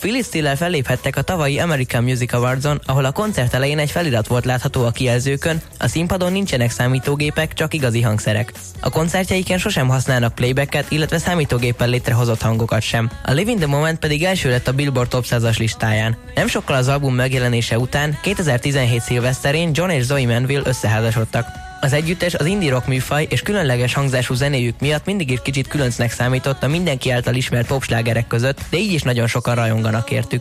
Phyllis Steele-el felléphettek a tavalyi American Music Awards-on, ahol a koncert elején egy felirat volt látható a kijelzőkön, a színpadon nincsenek számítógépek, csak igazi hangszerek. A koncertjeiken sosem használnak playbacket, illetve számítógéppel létrehozott hangokat sem. A Live in the Moment pedig első lett a Billboard Top 100-as listáján. Nem sokkal az album megjelenése után, 2017 szilveszterén John és Zoe Manville összeházasodtak. Az együttes az indie rock műfaj és különleges hangzású zenéjük miatt mindig is kicsit különcnek számított a mindenki által ismert popslágerek között, de így is nagyon sokan rajonganak értük.